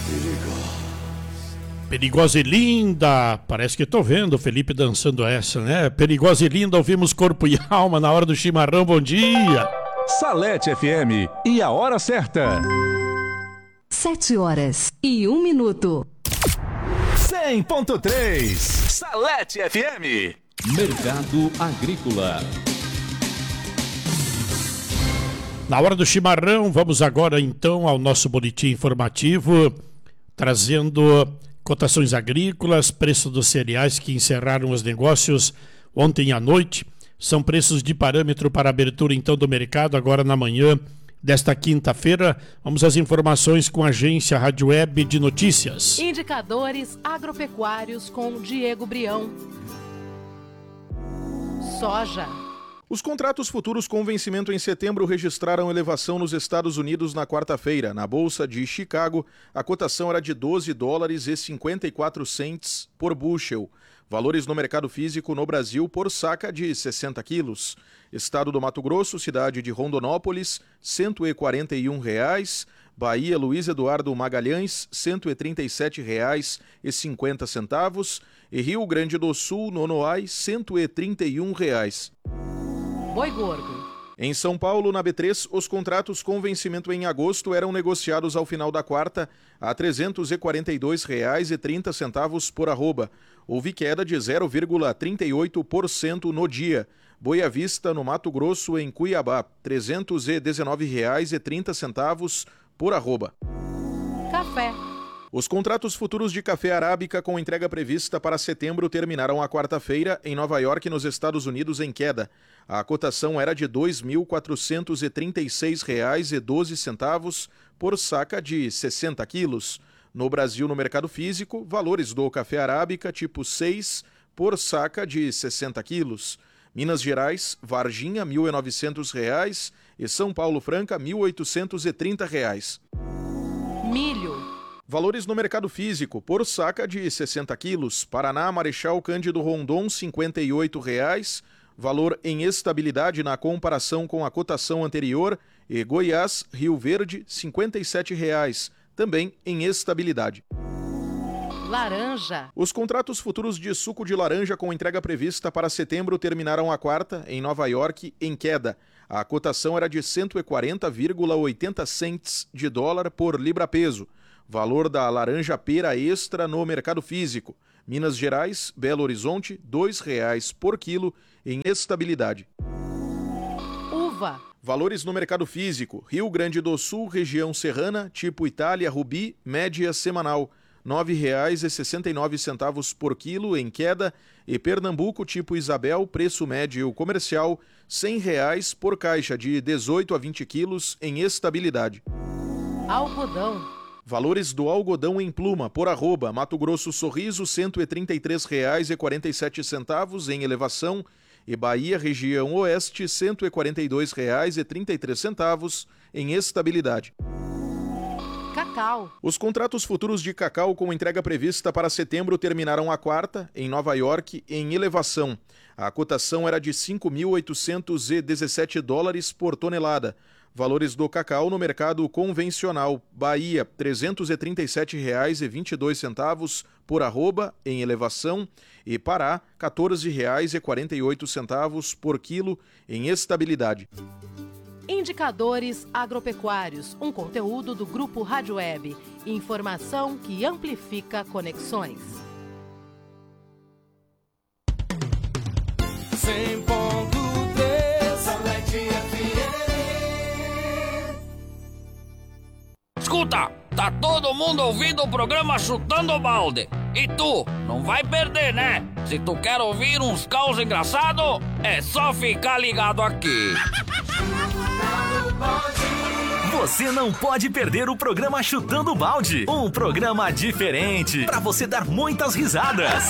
Perigosa e linda, parece que tô vendo o Felipe dançando essa, né? Perigosa e linda, ouvimos Corpo e Alma na hora do chimarrão, bom dia! Salete FM, e a hora certa? 7h01. 100.3 Salete FM. Mercado Agrícola. Na hora do chimarrão, vamos agora então ao nosso boletim informativo, trazendo cotações agrícolas, preço dos cereais que encerraram os negócios ontem à noite. São preços de parâmetro para abertura então do mercado agora na manhã desta quinta-feira. Vamos às informações com a agência Rádio Web de Notícias. Indicadores agropecuários com Diego Brião. Soja. Os contratos futuros com vencimento em setembro registraram elevação nos Estados Unidos na quarta-feira. Na Bolsa de Chicago, a cotação era de $12,54 por bushel. Valores no mercado físico no Brasil por saca de 60 quilos. Estado do Mato Grosso, cidade de Rondonópolis, R$ 141,00. Bahia, Luiz Eduardo Magalhães, R$ 137,50. E Rio Grande do Sul, Nonoai, R$ 131,00. Boi gordo. Em São Paulo, na B3, os contratos com vencimento em agosto eram negociados ao final da quarta a R$ 342,30 por arroba. Houve queda de 0,38% no dia. Boi à vista, no Mato Grosso, em Cuiabá, R$ 319,30 por arroba. Café. Os contratos futuros de café arábica com entrega prevista para setembro terminaram a quarta-feira em Nova York, nos Estados Unidos, em queda. A cotação era de R$ 2.436,12 por saca de 60 quilos. No Brasil, no mercado físico, valores do café arábica tipo 6 por saca de 60 quilos. Minas Gerais, Varginha, R$ 1.900 e São Paulo Franca, R$ 1.830. Milho. Valores no mercado físico, por saca de 60 quilos. Paraná, Marechal Cândido Rondon, R$ 58,00. Valor em estabilidade na comparação com a cotação anterior. E Goiás, Rio Verde, R$ 57,00. Também em estabilidade. Laranja. Os contratos futuros de suco de laranja com entrega prevista para setembro terminaram a quarta, em Nova York, em queda. A cotação era de 140,80 cents de dólar por libra-peso. Valor da laranja pera extra no mercado físico. Minas Gerais, Belo Horizonte, R$ 2,00 por quilo em estabilidade. Uva. Valores no mercado físico. Rio Grande do Sul, região serrana, tipo Itália, Rubi, média semanal. R$ 9,69 por quilo em queda. E Pernambuco, tipo Isabel, preço médio comercial, R$ 100 por caixa de 18 a 20 quilos em estabilidade. Algodão. Valores do algodão em pluma, por arroba, Mato Grosso Sorriso, R$ 133,47 em elevação. E Bahia, região oeste, R$ 142,33 em estabilidade. Cacau. Os contratos futuros de cacau com entrega prevista para setembro terminaram a quarta, em Nova York, em elevação. A cotação era de $5.817 por tonelada. Valores do cacau no mercado convencional. Bahia, R$ 337,22 por arroba, em elevação. E Pará, R$ 14,48 por quilo, em estabilidade. Indicadores agropecuários, um conteúdo do Grupo Rádio Web. Informação que amplifica conexões. 100.3 Salete FM. Escuta, tá todo mundo ouvindo o programa Chutando o Balde. E tu, não vai perder, né? Se tu quer ouvir uns caos engraçados, é só ficar ligado aqui. Você não pode perder o programa Chutando o Balde. Um programa diferente para você dar muitas risadas.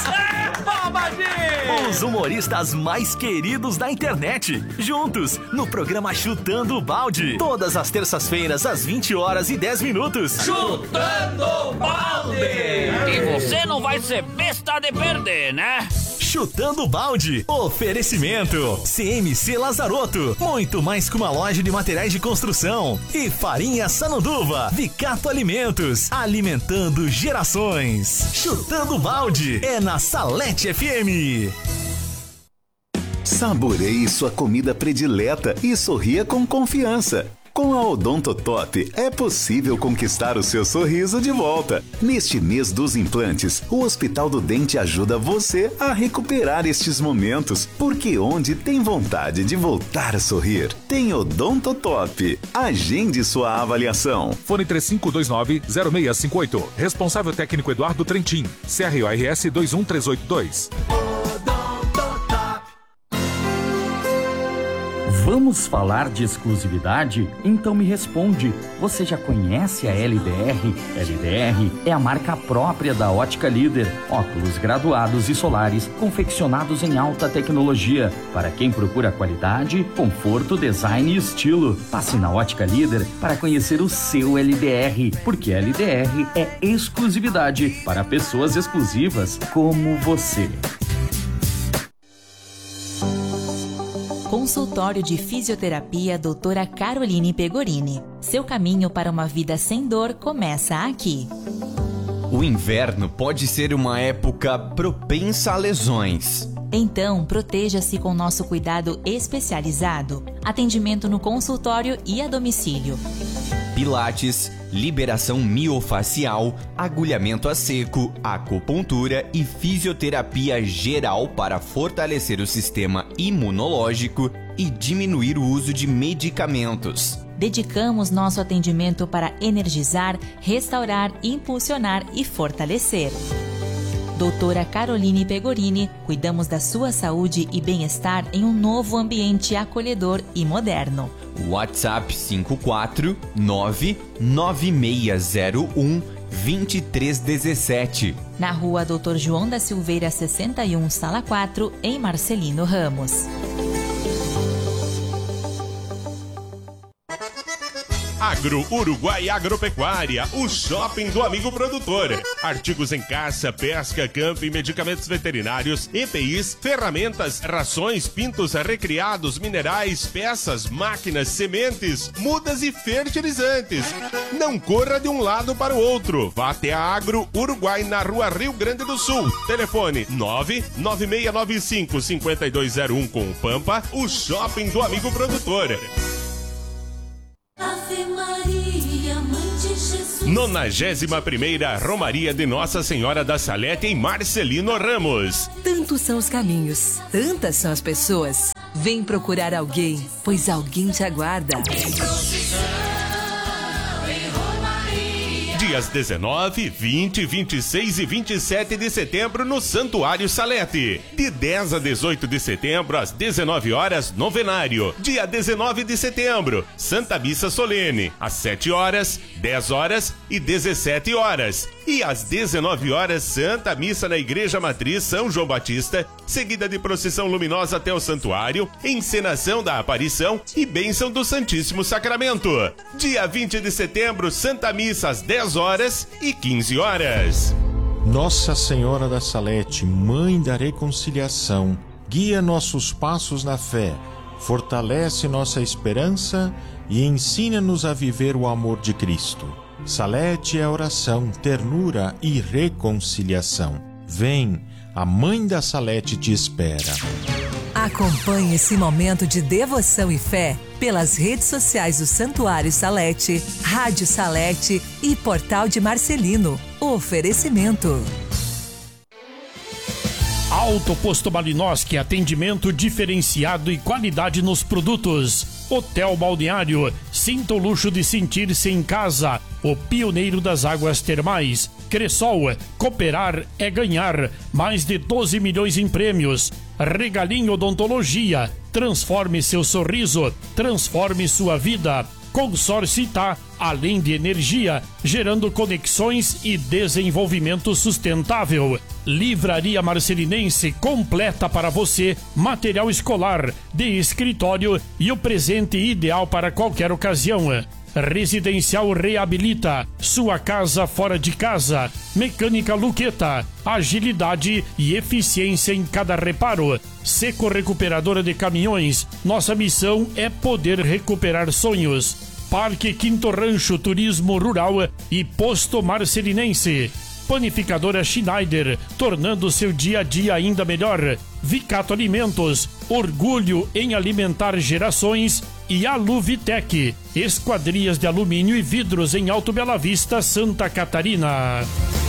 Os humoristas mais queridos da internet, juntos no programa Chutando o Balde. Todas as terças-feiras, às 20h10. Chutando o Balde! E você não vai ser besta de perder, né? Chutando o Balde. Oferecimento CMC Lazarotto, muito mais que uma loja de materiais de construção. E Farinha Sanonduva, Vicato Alimentos, alimentando gerações. Chutando o Balde é na Salete FM. Saboreie sua comida predileta e sorria com confiança. Com a Odontotop é possível conquistar o seu sorriso de volta. Neste mês dos implantes, o Hospital do Dente ajuda você a recuperar estes momentos, porque onde tem vontade de voltar a sorrir, tem Odontotop. Agende sua avaliação. Fone 3529-0658. Responsável técnico Eduardo Trentin. CRORS 21382. Vamos falar de exclusividade? Então me responde, você já conhece a LDR? LDR é a marca própria da Ótica Líder. Óculos graduados e solares, confeccionados em alta tecnologia. Para quem procura qualidade, conforto, design e estilo. Passe na Ótica Líder para conhecer o seu LDR, porque LDR é exclusividade para pessoas exclusivas como você. Consultório de Fisioterapia Doutora Caroline Pegorini. Seu caminho para uma vida sem dor começa aqui. O inverno pode ser uma época propensa a lesões. Então, proteja-se com nosso cuidado especializado. Atendimento no consultório e a domicílio. Pilates, liberação miofacial, agulhamento a seco, acupuntura e fisioterapia geral para fortalecer o sistema imunológico e diminuir o uso de medicamentos. Dedicamos nosso atendimento para energizar, restaurar, impulsionar e fortalecer. Doutora Caroline Pegorini, cuidamos da sua saúde e bem-estar em um novo ambiente acolhedor e moderno. WhatsApp 549-9601-2317. Na rua Dr. João da Silveira 61, Sala 4, em Marcelino Ramos. Agro Uruguai Agropecuária, o shopping do amigo produtor. Artigos em caça, pesca, camping, medicamentos veterinários, EPIs, ferramentas, rações, pintos, recriados, minerais, peças, máquinas, sementes, mudas e fertilizantes. Não corra de um lado para o outro. Vá até a Agro Uruguai na Rua Rio Grande do Sul. Telefone 99695-5201 com o Pampa, o shopping do amigo produtor. Ave Maria, Mãe de Jesus. 91ª Romaria de Nossa Senhora da Salete em Marcelino Ramos. Tantos são os caminhos, tantas são as pessoas. Vem procurar alguém, pois alguém te aguarda. Dias 19, 20, 26 e 27 de setembro no Santuário Salete. De 10 a 18 de setembro, às 19 horas, novenário. Dia 19 de setembro, Santa Missa Solene, às 7 horas, 10 horas e 17 horas. E às 19 horas, Santa Missa na Igreja Matriz São João Batista, seguida de procissão luminosa até o santuário, encenação da aparição e bênção do Santíssimo Sacramento. Dia 20 de setembro, Santa Missa às 10 horas e 15 horas. Nossa Senhora da Salete, Mãe da Reconciliação, guia nossos passos na fé, fortalece nossa esperança e ensina-nos a viver o amor de Cristo. Salete é oração, ternura e reconciliação. Vem, a Mãe da Salete te espera. Acompanhe esse momento de devoção e fé pelas redes sociais do Santuário Salete, Rádio Salete e Portal de Marcelino. Oferecimento. Alto Posto Malinowski, atendimento diferenciado e qualidade nos produtos. Hotel Balneário, sinta o luxo de sentir-se em casa. O pioneiro das águas termais. Cressol, cooperar é ganhar. Mais de 12 milhões em prêmios. Regalinho Odontologia, transforme seu sorriso, transforme sua vida. Consórcio Itá, além de energia, gerando conexões e desenvolvimento sustentável. Livraria Marcelinense, completa para você, material escolar, de escritório e o presente ideal para qualquer ocasião. Residencial Reabilita, sua casa fora de casa. Mecânica Luqueta, agilidade e eficiência em cada reparo. Seco Recuperadora de Caminhões, nossa missão é poder recuperar sonhos. Parque Quinto Rancho Turismo Rural e Posto Marcelinense. Panificadora Schneider, tornando seu dia a dia ainda melhor. Vicato Alimentos, orgulho em alimentar gerações. E Aluvitec, esquadrias de alumínio e vidros em Alto Bela Vista, Santa Catarina.